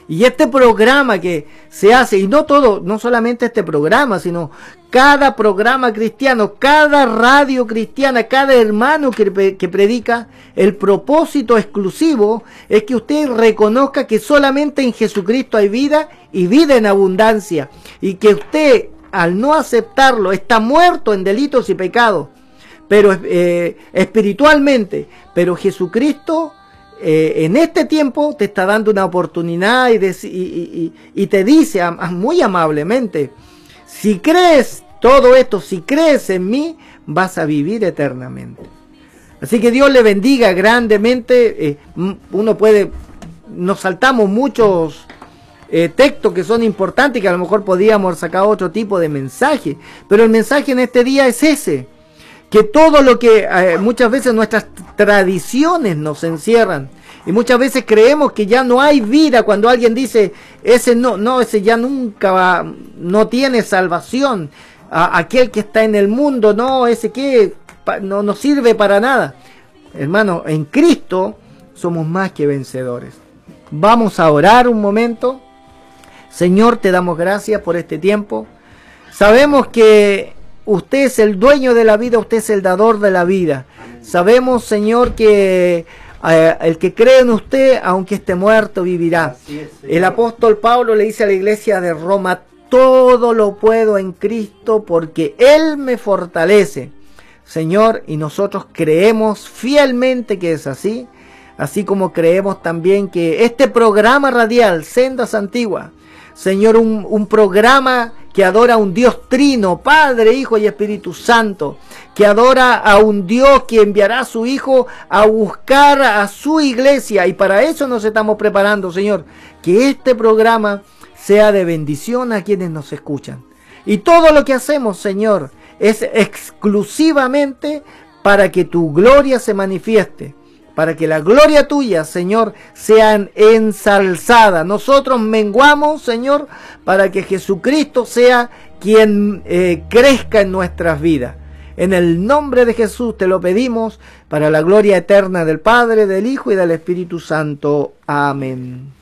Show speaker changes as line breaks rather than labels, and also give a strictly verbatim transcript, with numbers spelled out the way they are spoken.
Y este programa que se hace, y no todo, no solamente este programa, sino cada programa cristiano, cada radio cristiana, cada hermano que, que predica, el propósito exclusivo es que usted reconozca que solamente en Jesucristo hay vida y vida en abundancia. Y que usted, al no aceptarlo, está muerto en delitos y pecados, pero eh, espiritualmente, pero Jesucristo Eh, en este tiempo te está dando una oportunidad y, de, y, y, y te dice muy amablemente, si crees todo esto, si crees en mí, vas a vivir eternamente. Así que Dios le bendiga grandemente. Eh, uno puede, nos saltamos muchos eh, textos que son importantes, que a lo mejor podíamos sacar otro tipo de mensaje, pero el mensaje en este día es ese, que todo lo que eh, muchas veces nuestras tradiciones nos encierran, y muchas veces creemos que ya no hay vida cuando alguien dice, ese no, no, ese ya nunca va, no tiene salvación, a, aquel que está en el mundo, no, ese que no nos sirve para nada. Hermano, en Cristo somos más que vencedores. Vamos a orar un momento. Señor, te damos gracias por este tiempo. Sabemos que usted es el dueño de la vida, usted es el dador de la vida. Sabemos, Señor, que eh, el que cree en usted, aunque esté muerto, vivirá. Es, el apóstol Pablo le dice a la iglesia de Roma, todo lo puedo en Cristo porque Él me fortalece. Señor, y nosotros creemos fielmente que es así, así como creemos también que este programa radial, Sendas Antiguas, Señor, un, un programa que adora a un Dios trino, Padre, Hijo y Espíritu Santo, que adora a un Dios que enviará a su Hijo a buscar a su iglesia, y para eso nos estamos preparando, Señor, que este programa sea de bendición a quienes nos escuchan. Y todo lo que hacemos, Señor, es exclusivamente para que tu gloria se manifieste, para que la gloria tuya, Señor, sea ensalzada. Nosotros menguamos, Señor, para que Jesucristo sea quien eh, crezca en nuestras vidas. En el nombre de Jesús te lo pedimos, para la gloria eterna del Padre, del Hijo y del Espíritu Santo. Amén.